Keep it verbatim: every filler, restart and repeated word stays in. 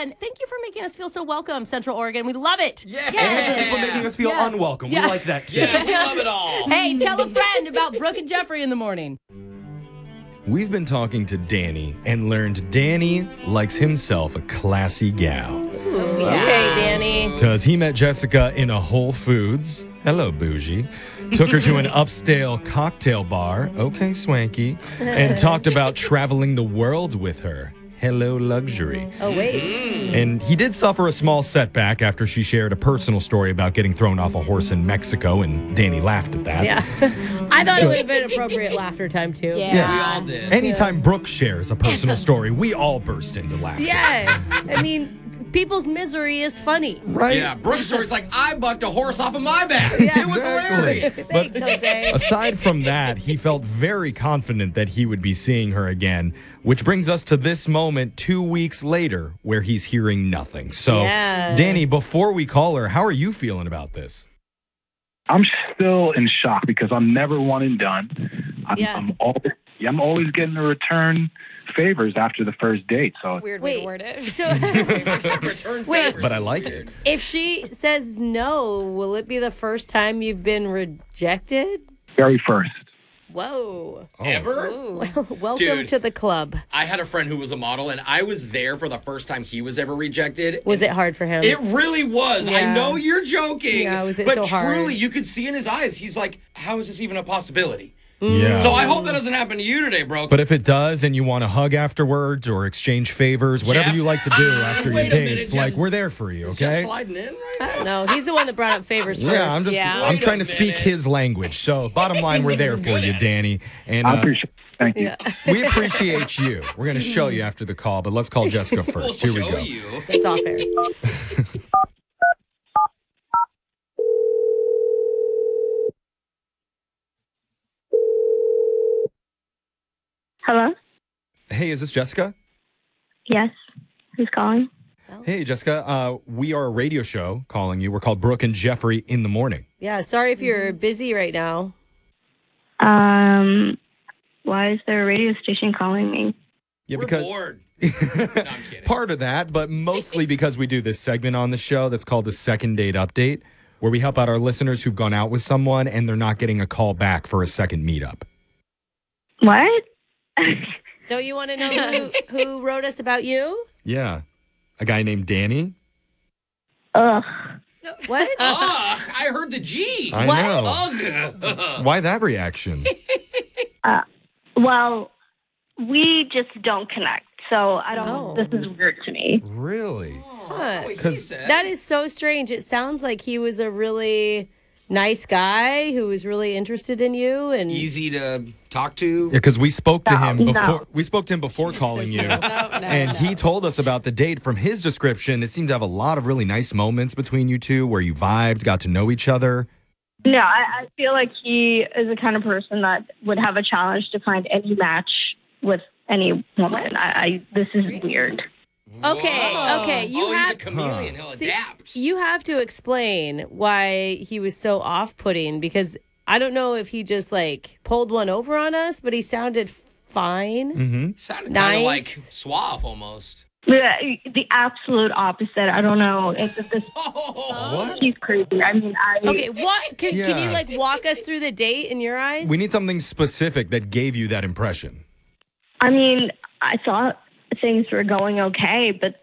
And thank you for making us feel so welcome, Central Oregon. We love it. Yeah. Yeah. And for making us feel Yeah. unwelcome. Yeah. We like that too. Yeah, we love it all. Hey, tell a friend about Brooke and Jeffrey in the morning. We've been talking to Danny and learned Danny likes himself a classy gal. Okay, Danny. Because he met Jessica in a Whole Foods. Hello, bougie. Took her to an upscale cocktail bar. Okay, swanky. And talked about traveling the world with her. Hello, luxury. Oh, wait. And he did suffer a small setback after she shared a personal story about getting thrown off a horse in Mexico, and Danny laughed at that. Yeah. I thought it would have been appropriate laughter time, too. Yeah. We all did. Anytime Brooke shares a personal story, we all burst into laughter. Yeah. I mean, people's misery is funny. Right? Yeah, Brooke's story's like, I bucked a horse off of my back. Yeah. It was Exactly. hilarious. Thanks, Jose. Aside from that, he felt very confident that he would be seeing her again, which brings us to this moment two weeks later where he's hearing nothing. So, Yeah. Danny, before we call her, how are you feeling about this? I'm still in shock because I'm never one and done. I'm, Yeah. I'm always, I'm always getting to return favors after the first date. So Weird way Wait. to word it. So, Return Wait. favors. But I like it. if she says no, will it be the first time you've been rejected? very first. Whoa. Ever? Welcome Dude. to the club. I had a friend who was a model, and I was there for the first time he was ever rejected. Was it hard for him? It really was. Yeah. I know you're joking. Yeah, was it but so hard? truly, you could see in his eyes, he's like, how is this even a possibility? Yeah. So I hope that doesn't happen to you today, bro. But if it does and you want to hug afterwards or exchange favors, whatever Jeff? you like to do after your Wait a minute, dates, like Jeff. we're there for you, Is Jeff okay? sliding in right I now? don't know. He's the one that brought up favors first. Yeah, I'm just Yeah. I'm Wait trying a to speak minute. his language. So, bottom line, we're there for Good you, at it. Danny. And I uh, appreciate it. Thank you. Yeah. we appreciate you. We're going to show you after the call, but let's call Jessica We'll first. Here we show go. you. That's all fair. Hello? Hey, is this Jessica? Yes. Who's calling? Hey, Jessica. Uh, we are a radio show calling you. We're called Brooke and Jeffrey in the Morning. Yeah, sorry if you're busy right now. Um, why is there a radio station calling me? Yeah, We're because bored. No, I'm kidding. part of that, but mostly because we do this segment on the show that's called the Second Date Update, where we help out our listeners who've gone out with someone and they're not getting a call back for a second meetup. What? Don't you want to know who, who wrote us about you? Yeah. A guy named Danny. Ugh. What? Ugh, I heard the G. I What? know. Ugh. Why that reaction? Well, we just don't connect. So I don't Oh. This is weird to me. Really? Huh. That's what he 'Cause said. That is so strange. It sounds like he was a really nice guy who was really interested in you. And Easy to talk to. Because we spoke to No, him no. before. We spoke to him before calling you, No, no, and no. he told us about the date. From his description, it seemed to have a lot of really nice moments between you two, where you vibed, got to know each other. No, I, I feel like he is the kind of person that would have a challenge to find any match with any woman. What? I, I This is weird. Okay, Whoa. okay, you oh, have- he's a chameleon. He'll See, adapt. you have to explain why he was so off-putting, because I don't know if he just like pulled one over on us, but he sounded fine. Mm-hmm. Sounded kind of Nice. like suave almost. The, the absolute opposite. I don't know. It's this. Oh. He's crazy. I mean, I. Okay, what can, can you Yeah. like walk us through the date in your eyes? We need something specific that gave you that impression. I mean, I thought things were going okay, but